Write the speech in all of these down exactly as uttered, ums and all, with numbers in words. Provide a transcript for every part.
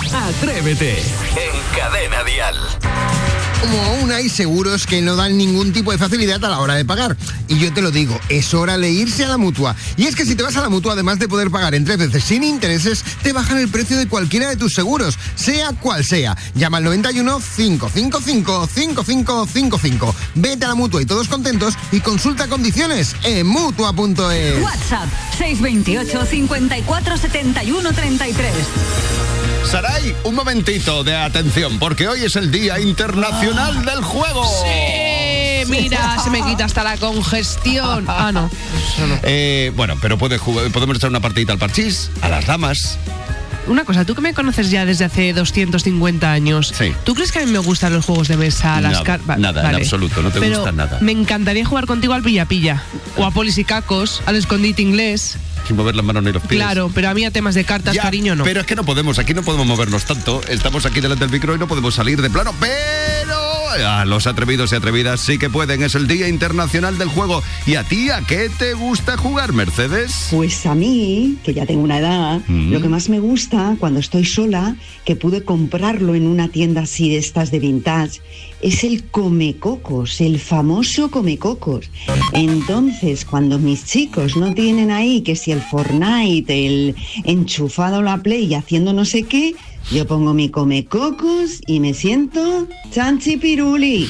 Atrévete en Cadena Dial. Como aún hay seguros que no dan ningún tipo de facilidad a la hora de pagar. Y yo te lo digo, es hora de irse a la Mutua. Y es que si te vas a la Mutua, además de poder pagar en tres veces sin intereses, te bajan el precio de cualquiera de tus seguros, sea cual sea. Llama al noventa y uno, cinco cinco cinco, cinco cinco cinco cinco. Vete a la Mutua y todos contentos y consulta condiciones en Mutua punto es. WhatsApp seis dos ocho, cinco cuatro, siete uno, tres tres. Saray, un momentito de atención, porque hoy es el Día Internacional ah, del Juego. Sí, mira, se me quita hasta la congestión. Ah, no. no. Eh, bueno, pero puede jugar, podemos echar una partidita al parchís, a las damas. Una cosa, tú que me conoces ya desde hace doscientos cincuenta años, sí. ¿Tú crees que a mí me gustan los juegos de mesa, las no, cartas? Nada, vale. En absoluto, no te pero gustan nada. Me encantaría jugar contigo al pilla-pilla, o a polis y cacos, al escondite inglés. Sin mover las manos ni los pies. Claro, pero a mí a temas de cartas, ya, cariño, no. Pero es que no podemos, aquí no podemos movernos tanto. Estamos aquí delante del micro y no podemos salir de plano, pero a los atrevidos y atrevidas sí que pueden. Es el Día Internacional del Juego. ¿Y a ti a qué te gusta jugar, Mercedes? Pues a mí, que ya tengo una edad, mm. lo que más me gusta cuando estoy sola, que pude comprarlo en una tienda así de estas de vintage, es el Comecocos, el famoso Comecocos. Entonces, cuando mis chicos no tienen ahí que si el Fortnite, el enchufado a la Play haciendo no sé qué, yo pongo mi Comecocos y me siento chanchipiruli.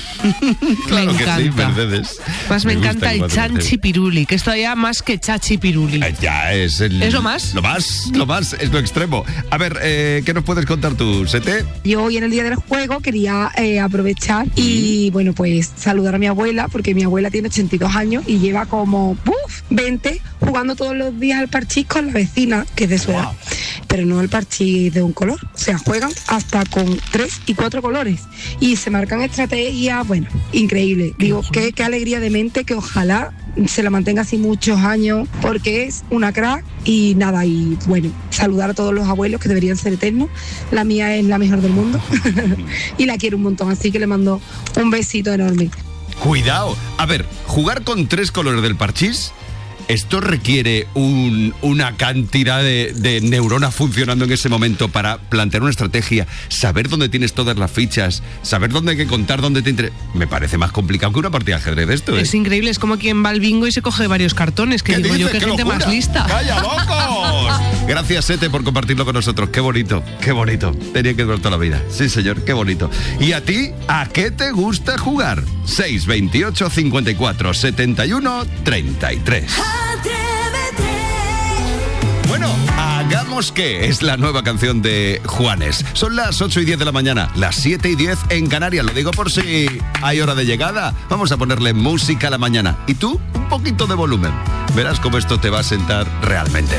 Claro me que encanta. Sí, Mercedes. Pues me, me encanta el chanchipiruli, que esto ya más que chachipiruli. Eh, ya es el... ¿Es lo más? Lo más, lo más, es lo extremo. A ver, eh, ¿qué nos puedes contar tú, Sete? Yo hoy en el Día del Juego quería eh, aprovechar y, mm. bueno, pues saludar a mi abuela, porque mi abuela tiene ochenta y dos años y lleva como, ¡buf!, veinte jugando todos los días al parchís con la vecina, que es de su edad. Wow. Pero no el parchís de un color. O sea, juegan hasta con tres y cuatro colores. Y se marcan estrategias, bueno, increíble. Digo, qué, qué alegría de mente, que ojalá se la mantenga así muchos años, porque es una crack. Y nada, y bueno, saludar a todos los abuelos que deberían ser eternos. La mía es la mejor del mundo. Y la quiero un montón, así que le mando un besito enorme. Cuidado. A ver, jugar con tres colores del parchís, esto requiere un, una cantidad de, de neuronas funcionando en ese momento para plantear una estrategia, saber dónde tienes todas las fichas, saber dónde hay que contar, dónde te interesa. Me parece más complicado que una partida de ajedrez de esto, ¿eh? Es increíble, es como quien va al bingo y se coge varios cartones, que digo yo, qué, qué gente locura. Más lista. ¡Calla, locos! Gracias, Sete, por compartirlo con nosotros. Qué bonito, qué bonito. Tenía que durar toda la vida. Sí, señor, qué bonito. ¿Y a ti, a qué te gusta jugar? seis veintiocho, cincuenta y cuatro, setenta y uno, treinta y tres. Bueno, hagamos que es la nueva canción de Juanes. Son las ocho y diez de la mañana, las siete y diez en Canarias. Lo digo por si hay hora de llegada. Vamos a ponerle música a la mañana. Y tú, un poquito de volumen. Verás cómo esto te va a sentar realmente